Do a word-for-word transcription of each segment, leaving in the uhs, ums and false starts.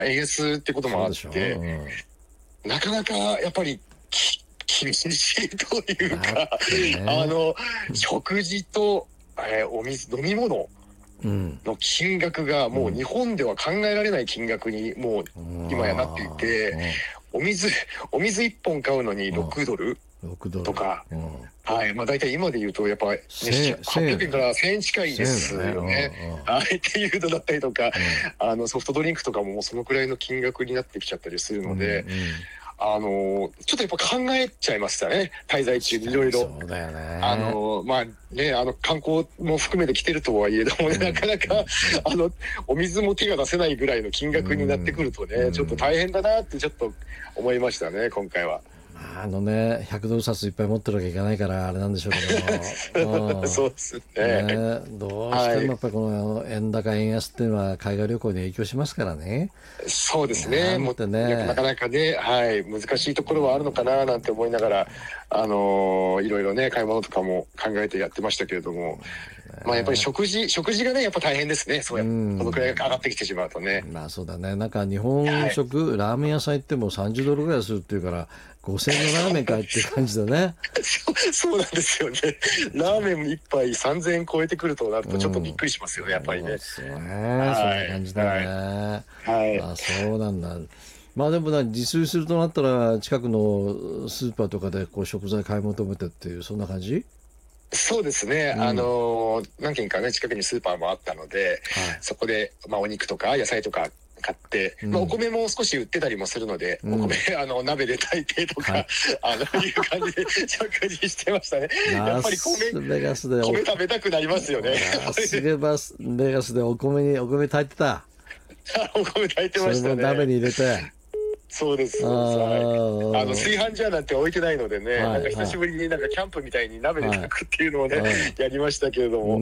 円安ってこともあって、うん、なかなかやっぱり厳しいというか、ね、あの食事と、えー、お水飲み物の金額がもう日本では考えられない金額にもう今やなっていて、お水お水いっぽん買うのにろくドルとか、はい、まあ大体今で言うとやっぱ、ね、はっぴゃくえんからせんえん近いですよね。はい、っていうのだったりとか、あのソフトドリンクとかももうそのくらいの金額になってきちゃったりするので、あのちょっとやっぱ考えちゃいましたね、滞在中にいろいろ。 そうだよね。 あのまあね、あの観光も含めて来てるとはいえどもね、なかなかあのお水も手が出せないぐらいの金額になってくるとね、ちょっと大変だなってちょっと思いましたね、今回は。 あのね、ひゃくドル札いっぱい持ってるわけいかないからあれなんでしょうけどもそうですね。 ね、どうしてもやっぱりこの円高円安っていうのは海外旅行に影響しますからね。 そうですね。 もってね、 なかなかね、はい、難しいところはあるのかななんて思いながら、あのー、いろいろね買い物とかも考えてやってましたけれども、まあやっぱり食事食事がねやっぱ大変ですね。そうや、このくらい上がってきてしまうとね。 まあそうだね。なんか日本食、はい、ラーメン屋さん行ってもさんじゅうドルぐらいするっていうからごせんえんのラーメンかいっていう感じだね。 そうそうなんですよね。ラーメン一杯さんぜんえん超えてくるとなるとちょっとびっくりしますよね、うん、やっぱりね。 そうね、はい、そんな感じだよね。はい。あ、そうなんだ。まあでもな、自炊するとなったら近くのスーパーとかでこう食材買い求めてっていうそんな感じ？ そうですね、うん、あの何軒かね近くにスーパーもあったので、はい、そこで、まあ、お肉とか野菜とか買って、うん、まあ、お米も少し売ってたりもするので、うん、お米あの鍋で炊いてとか、はい、あのいう感じで食事してましたね。やっぱり米ベガスで米食べたくなりますよね。 ラスベガスベガスでお米にお米炊いてた。 お米炊いてましたね。 それも鍋に入れて。 そうです。あの炊飯ジャーなんて置いてないのでね、はい、なんか久しぶりになんかキャンプみたいに鍋で炊くっていうのをね、はい、やりましたけれども。うん、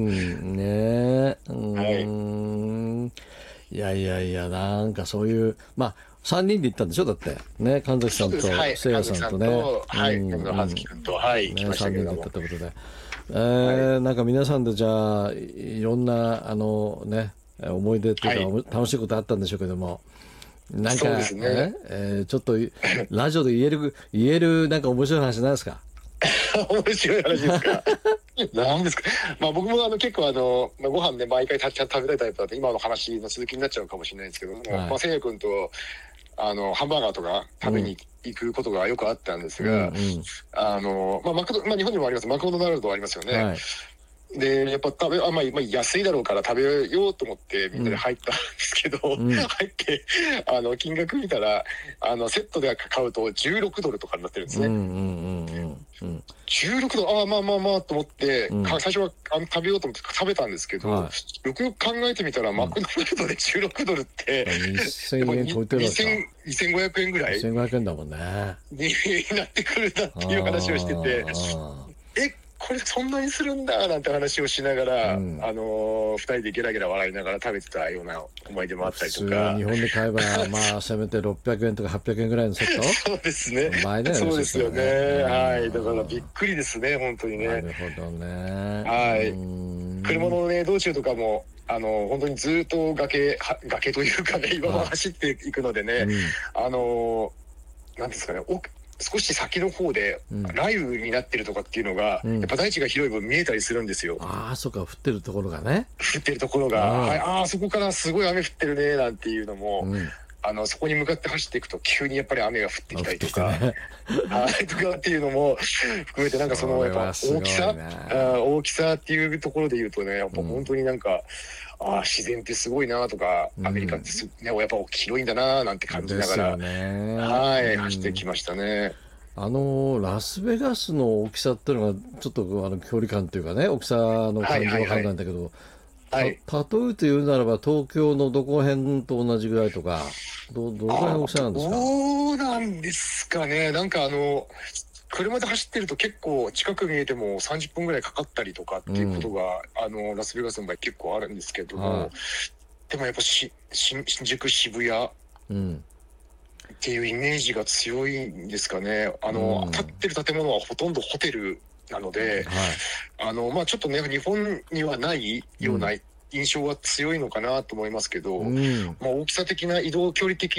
ねえ。はい。いやいやいや、なんかそういう、まあ、さんにんで行ったんでしょだって。ね、神崎さんと、せいやさんとね。 はい、葉月君と、はい、 ね、さんにんで行ったってことで。えー、はい、なんか皆さんでじゃあ、いろんな、あのね、思い出っていうか、はい、楽しいことあったんでしょうけども。なんか、ねえー、ちょっとラジオで言える言えるなんか面白い話なんですか？ 面白い話ですか？なんですか？まあ僕もあの結構あのご飯ね毎回食べたいタイプだと今の話の続きになっちゃうかもしれないんですけども、はい、まあせいや君とあのハンバーガーとか食べに行くことがよくあったんですが、うんうん、あのまあマクドまあ日本にもありますマクドナルドありますよね。はい、でやっぱ食べあ、まあ、まあ安いだろうから食べようと思ってみんなで入ったんですけど、うん、入ってあの金額見たらあのセットで買うとじゅうろくドルとかになってるんですね。うんうんうんうん、じゅうろくドルああまあまあまあと思って、うん、最初はあの食べようと思って食べたんですけど、はい、よくよく考えてみたら、うん、マクドナルドでじゅうろくドルってにせんえん超えてるわけか。 にせんごひゃくえんぐらいにせんごひゃくえんだもんねになってくるなっていう話をしてて、えこれそんなにするんだなんて話をしながら、うん、あのー、ふたりでゲラゲラ笑いながら食べてたような思い出もあったりとか。 日本で買えばまあせめてろっぴゃくえんとかはっぴゃくえんぐらいのセットそうですね。 前だよね。 そうですよね、うん、はいだからびっくりですね本当にね。 なるほどね。 はい車のね道中とかもあの本当にずっと崖崖というかね岩場走っていくのでね、うん、あのなんですかね奥少し先の方で雷雨になってるとかっていうのが、うん、やっぱ大地が広い分見えたりするんですよ。 ああ、そっか、降ってるところがね。 降ってるところが、あ、はい、あそこからすごい雨降ってるねなんていうのも、うん、あのそこに向かって走っていくと急にやっぱり雨が降ってきたりとか、ね、はいとかっていうのも含めてなんかそのやっぱ大きさ、あ大きさっていうところで言うとね、やっぱ本当になんか。うんああ自然ってすごいなとか、アメリカってす、ね、やっぱ広いんだななんて感じながら、ね、はい、うん、走ってきましたね。 あのラスベガスの大きさっていうのがちょっとあの距離感というかね大きさの感じわかんないんだけど、はいはいはい、例えと言うならば東京のどこ辺と同じぐらいとかどどのぐらいの大きさなんですか？ どうなんですかね。なんかあの車で走ってると結構近く見えてもさんじゅっぷんぐらいかかったりとかっていうことが、うん、あのラスベガスの場合結構あるんですけども、はい、でもやっぱし新宿渋谷っていうイメージが強いんですかね。あの、うん、建ってる建物はほとんどホテルなので、はい、あのまあちょっとね日本にはないような、うん印象は強いのかなと思いますけど、 うん、 まあ、大きさ的な移動距離的